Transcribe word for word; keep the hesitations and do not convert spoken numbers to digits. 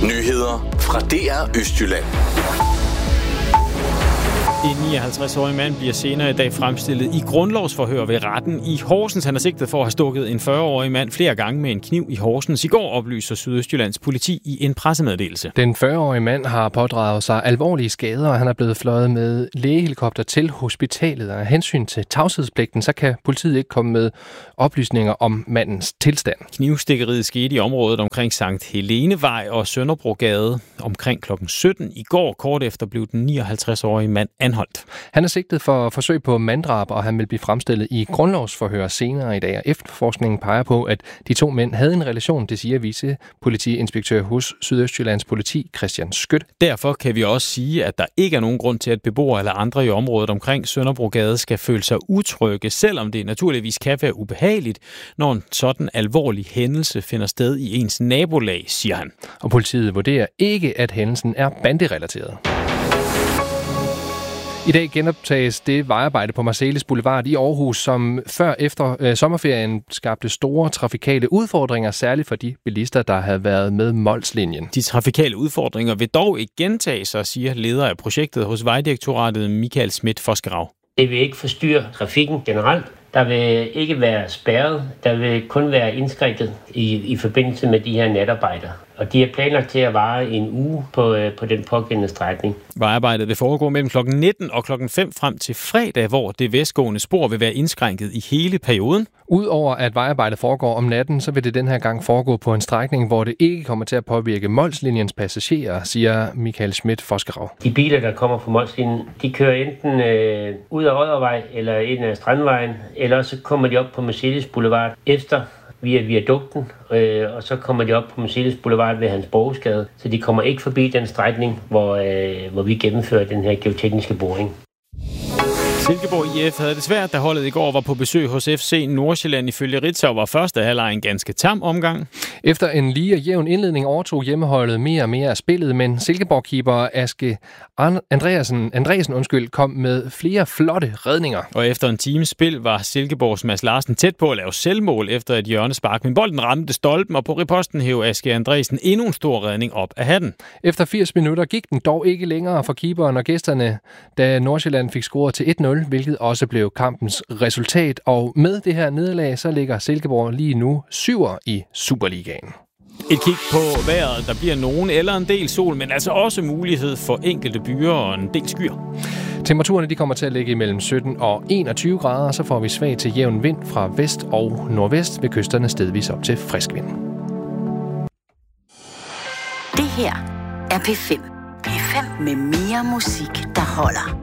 Nyheder fra D R Østjylland. En nioghalvtreds-årig mand bliver senere i dag fremstillet i grundlovsforhør ved retten i Horsens. Han er sigtet for at have stukket en fyrre-årig mand flere gange med en kniv i Horsens. I går oplyser Sydøstjyllands politi i en pressemeddelelse. Den fyrre-årige mand har pådraget sig alvorlige skader, og han er blevet fløjet med lægehelikopter til hospitalet. Og af hensyn til tavshedspligten, så kan politiet ikke komme med oplysninger om mandens tilstand. Knivstikkeriet skete i området omkring Sankt Helenevej og Sønderbrogade omkring klokken sytten. I går, kort efter, blev den nioghalvtreds-årige mand anholdt. Han er sigtet for forsøg på manddrab, og han vil blive fremstillet i grundlovsforhør senere i dag. Efterforskningen peger på, at de to mænd havde en relation, det siger vicepolitiinspektør hos Sydøstjyllands politi, Christian Skødt. Derfor kan vi også sige, at der ikke er nogen grund til, at beboere eller andre i området omkring Sønderbrogade skal føle sig utrygge, selvom det naturligvis kan være ubehageligt, når en sådan alvorlig hændelse finder sted i ens nabolag, siger han. Og politiet vurderer ikke, at hændelsen er banderelateret. I dag genoptages det vejarbejde på Marselis Boulevard i Aarhus, som før efter øh, sommerferien skabte store trafikale udfordringer, særligt for de bilister, der havde været med Mols-linjen. De trafikale udfordringer vil dog ikke gentage sig, siger leder af projektet hos Vejdirektoratet, Michael Schmidt-Forskerau. Det vil ikke forstyrre trafikken generelt. Der vil ikke være spærret. Der vil kun være indskrænket i, i forbindelse med de her natarbejder. Og de er planlagt til at vare en uge på, øh, på den pågældende strækning. Vejarbejdet vil foregå mellem klokken nitten og klokken fem frem til fredag, hvor det vestgående spor vil være indskrænket i hele perioden. Udover at vejarbejdet foregår om natten, så vil det den her gang foregå på en strækning, hvor det ikke kommer til at påvirke Mols-linjens passagerer, siger Michael Schmidt-Forskerau. De biler, der kommer fra Mols-linjen, de kører enten øh, ud af Oddervej eller ind af Strandvejen, eller så kommer de op på Marselis Boulevard efter via viadukten, øh, og så kommer de op på Marselis Boulevard ved Hans Borgesgade, så de kommer ikke forbi den strækning, hvor, øh, hvor vi gennemfører den her geotekniske boring. Silkeborg I F havde det svært, da holdet i går var på besøg hos F C Nordsjælland. Ifølge Ritzau var første halvleg en ganske tam omgang. Efter en lige og jævn indledning overtog hjemmeholdet mere og mere af spillet, men Silkeborg-keeper Aske Andreasen, Andresen undskyld, kom med flere flotte redninger. Og efter en times spil var Silkeborgs Mads Larsen tæt på at lave selvmål efter et hjørnespark, men bolden ramte stolpen, og på riposten hæv Aske Andresen endnu en stor redning op af hatten. Efter firs minutter gik den dog ikke længere for keeperen og gæsterne, da Nordsjælland fik scoret til et nul, hvilket også blev kampens resultat. Og med det her nederlag, så ligger Silkeborg lige nu syver i Superligaen. Et kig på vejret. Der bliver nogen eller en del sol, men altså også mulighed for enkelte byer og en del skyer. Temperaturerne de kommer til at ligge imellem sytten og enogtyve grader, så får vi svag til jævn vind fra vest og nordvest ved kysterne stedvis op til frisk vind. Det her er P fem. P fem med mere musik, der holder.